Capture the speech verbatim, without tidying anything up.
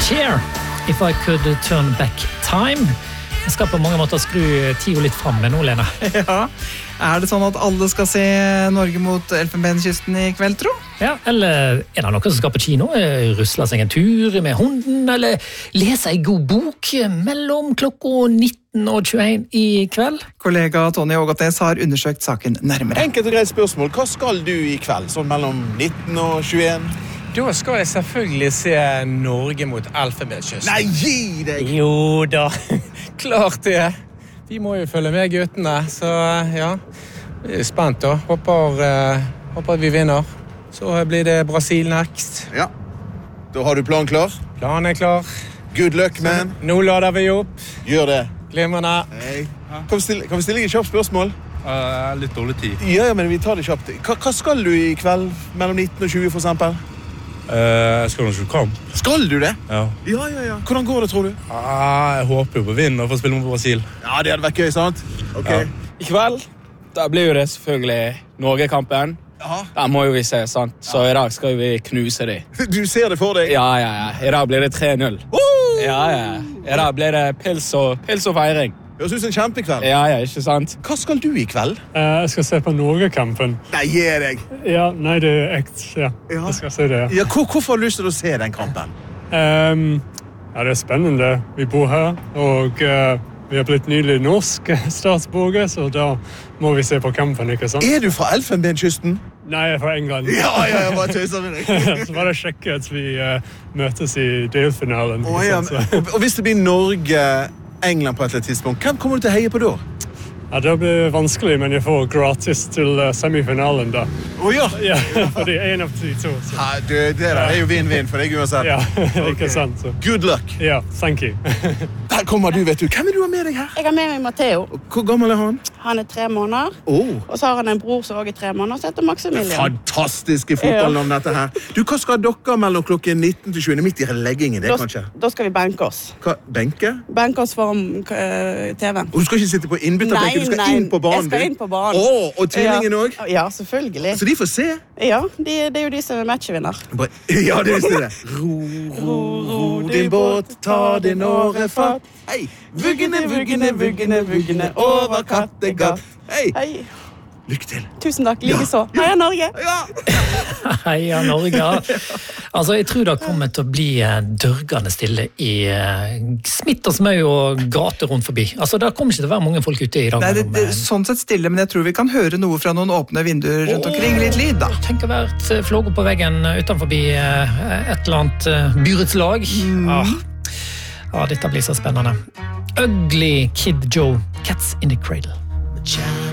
Cher, If I Could Turn Back Time. Jeg skal på mange måter skru tida litt frem med nå, Lena. Ja, er det sånn at alle skal se Norge mot Elfenbenskysten i kveld, tro? Ja, eller er det noen som skal på kino? Rusle seg en tur med hunden, eller lese en god bok mellom klokka nitten og tjueen i kveld? Kollega Tony Ågatnes har undersøkt saken nærmere. Enkelt og greit spørsmål. Hva skal du i kveld, sånn mellom nitten og tjueen? Da skal jeg selvfølgelig se Norge mot Elfenbenskysten. Nei, gi deg! Jo da, klart det. Vi må jo følge med guttene, så ja, vi er spent da. Håper, uh, håper vi vinner. Så blir det Brasil next. Ja, da har du planen klar? Planen er klar. Good luck, man. Så, nå lader vi opp. Gjør det. Glimrende. Hei. Kan vi stille, kan vi stille deg et kjapt spørsmål? Uh, litt dårlig tid. Ja, ja, men vi tar det kjapt. Hva, hva skal du i kveld mellom nitten og tjue, for eksempel? Uh, jeg skal nok kamp. Skal du det? Ja. Ja, ja, ja. Hvordan går det, tror du? Ah, jeg håper jo på vinn for å spille mot Brasil. Ja, det hadde vært gøy, sant? Ok. Ja. I kveld, da blir jo det selvfølgelig Norge-kampen. Ja. Der må jo vi se, sant? Så i dag skal vi knuse de. Du ser det for deg? Ja, ja, ja. I dag blir det tre null. Uh! Ja, ja. I dag blir det pils og, pils og feiring. Høres ut som en kjempekveld. Ja, ja, ikke sant? Hva skal du i kveld? Uh, jeg skal se på Norge-kampen. Nei, gi deg. Ja, nei, det er ekt. Ja, Ja. jeg skal se det. Ja, hvor, hvorfor har du lyst til å se den kampen? Um, ja, det er spennende. Vi bor her, og uh, vi har blitt nylig norsk statsborger, så da må vi se på kampen, ikke sant? Er du fra Elfenbenskysten? Nei, jeg er fra England. Ja, ja, jeg bare tøyser med deg. Så var det sjekke at vi uh, møtes i delfinalen. Å, ikke ja, sant? Så- og, og hvis det blir Norge, England på et eller annet tidspunkt, hvem kommer du til å heie på da? Ja, det blir vanskelig, men jeg får gratis til uh, semifinalen da. Å ja! Ja, fordi en av de to. Så. Ja, du, det der er jo vinn-vinn for deg uansett. Ja, ikke Ok. sant. Så. Good luck. Ja, thank you. Der kommer du, vet du. Hvem er du har med deg her? Jeg har med meg Matteo. Hvor gammel er han? Han er tre måneder. Åh, Og så har han en bror som også er tre måneder, som heter Maximilian. fantastiske fotballnavn dette her. Du, hva skal dere mellom klokken nitten til tjue? Midt i leggingen, det Da, kanskje? da skal vi benke oss. Hva, benke? Benke oss foran uh, T V-en. Og du skal ikke sitte på innbytterbenken, du skal Nei, nei, inn på banen. jeg skal du. inn på banen. Åh, og tvillingen Ja. også? Ja, selvfølgelig. Så de får se? Ja, de, det er jo de som er matchvinner. Bare- Ja, det visste det. Ro, ro, ro din båt, ta din årefart. Hei! Vuggene, vuggene, vuggene, vuggene over Kattegat. Hei! Hei, Lykke til. tusen takk, like så. Heia Norge! Ja! Heia Norge. Altså, jeg tror det kommer til å bli eh, dørgende stille i eh, smitt og smau og gater rundt forbi. Altså, det kommer ikke til å være mange folk ute i dag. Nei, det, mellom, det eh, er sånn sett stille, men jeg tror vi kan høre noe fra noen åpne vinduer rundt omkring. Litt lyd, da. Tenk å være et flåge på veggen utenfor eh, et eller annet eh, byrettslag. Ah. Ah, dette blir så spennende. Ugly Kid Joe, Cats in the Cradle.